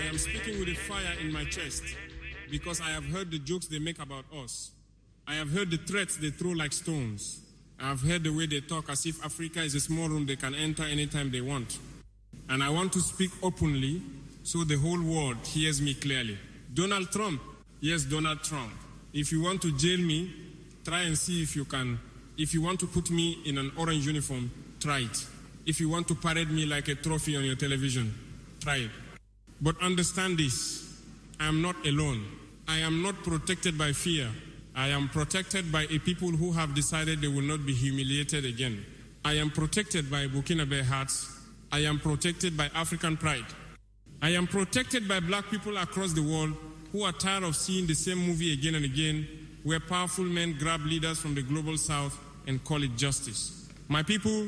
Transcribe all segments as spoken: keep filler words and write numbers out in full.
am speaking with a fire in my chest because I have heard the jokes they make about us. I have heard the threats they throw like stones. I have heard the way they talk as if Africa is a small room they can enter anytime they want. And I want to speak openly so the whole world hears me clearly. Donald Trump, yes, Donald Trump. If you want to jail me, try and see if you can. If you want to put me in an orange uniform, try it. If you want to parade me like a trophy on your television, try it. But understand this, I am not alone. I am not protected by fear. I am protected by a people who have decided they will not be humiliated again. I am protected by Burkinabe hearts. I am protected by African pride. I am protected by black people across the world who are tired of seeing the same movie again and again, where powerful men grab leaders from the global south and call it justice. My people,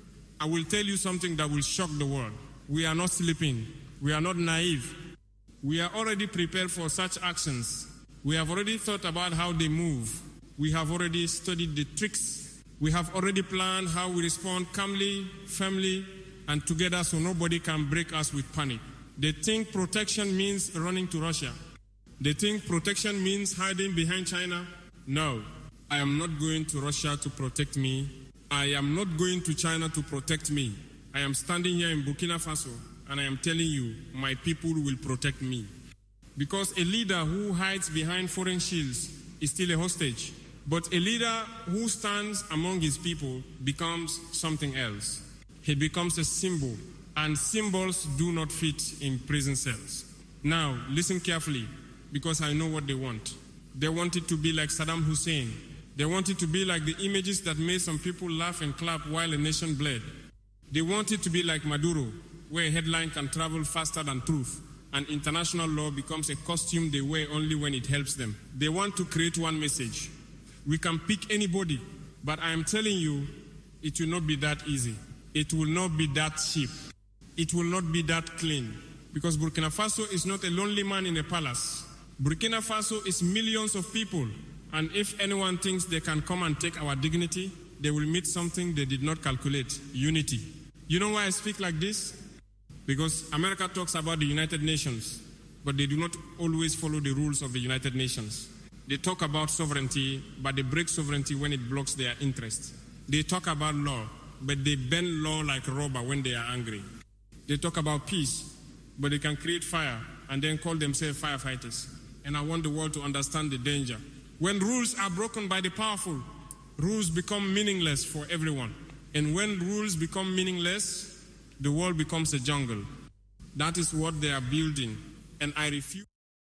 I will tell you something that will shock the world. We are not sleeping. We are not naive. We are already prepared for such actions. We have already thought about how they move. We have already studied the tricks. We have already planned how we respond calmly, firmly, and together so nobody can break us with panic. They think protection means running to Russia. They think protection means hiding behind China. No, I am not going to Russia to protect me. I am not going to China to protect me. I am standing here in Burkina Faso, and I am telling you, my people will protect me. Because a leader who hides behind foreign shields is still a hostage. But a leader who stands among his people becomes something else. He becomes a symbol, and symbols do not fit in prison cells. Now, listen carefully, because I know what they want. They want it to be like Saddam Hussein. They want it to be like the images that made some people laugh and clap while a nation bled. They want it to be like Maduro, where a headline can travel faster than truth, and international law becomes a costume they wear only when it helps them. They want to create one message. We can pick anybody, but I am telling you, it will not be that easy. It will not be that cheap. It will not be that clean. Because Burkina Faso is not a lonely man in a palace. Burkina Faso is millions of people. And if anyone thinks they can come and take our dignity, they will meet something they did not calculate: unity. You know why I speak like this? Because America talks about the United Nations, but they do not always follow the rules of the United Nations. They talk about sovereignty, but they break sovereignty when it blocks their interests. They talk about law, but they bend law like rubber when they are angry. They talk about peace, but they can create fire and then call themselves firefighters. And I want the world to understand the danger. When rules are broken by the powerful, rules become meaningless for everyone. And when rules become meaningless, the world becomes a jungle. That is what they are building. And I refuse.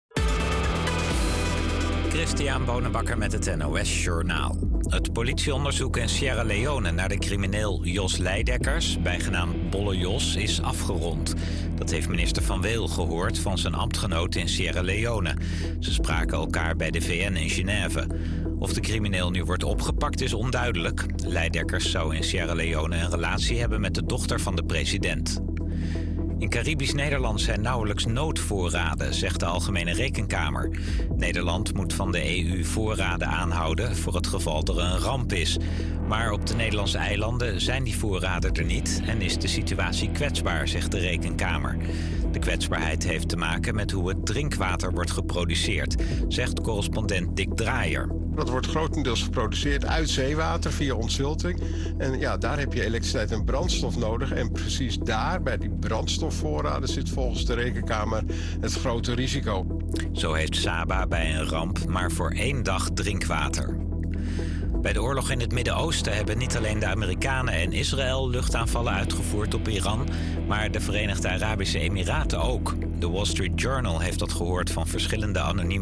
Christian Bonenbakker met het N O S Journaal. Het politieonderzoek in Sierra Leone naar de crimineel Jos Leidekkers, bijgenaamd Bolle Jos, is afgerond. Dat heeft minister Van Weel gehoord van zijn ambtgenoot in Sierra Leone. Ze spraken elkaar bij de V N in Genève. Of de crimineel nu wordt opgepakt is onduidelijk. Leidekkers zou in Sierra Leone een relatie hebben met de dochter van de president. In Caribisch Nederland zijn nauwelijks noodvoorraden, zegt de Algemene Rekenkamer. Nederland moet van de E U voorraden aanhouden voor het geval er een ramp is. Maar op de Nederlandse eilanden zijn die voorraden er niet en is de situatie kwetsbaar, zegt de Rekenkamer. De kwetsbaarheid heeft te maken met hoe het drinkwater wordt geproduceerd, zegt correspondent Dick Draaier. Dat wordt grotendeels geproduceerd uit zeewater via ontzulting. En ja, daar heb je elektriciteit en brandstof nodig. En precies daar, bij die brandstofvoorraden, zit volgens de Rekenkamer het grote risico. Zo heeft Saba bij een ramp maar voor één dag drinkwater. Bij de oorlog in het Midden-Oosten hebben niet alleen de Amerikanen en Israël luchtaanvallen uitgevoerd op Iran, maar de Verenigde Arabische Emiraten ook. De Wall Street Journal heeft dat gehoord van verschillende anonieme